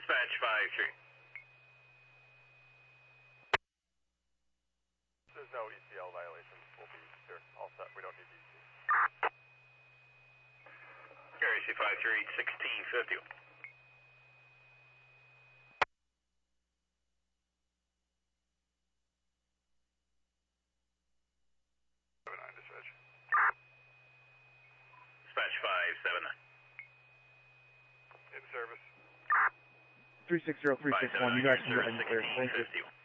Dispatch 5-3. There's no ECL violations. We'll be here. All set. We don't need EC. Gary C53, 1650. 79 dispatch. Dispatch 579. In service. 360-361, you guys can go ahead and clear. Thank you. 1650.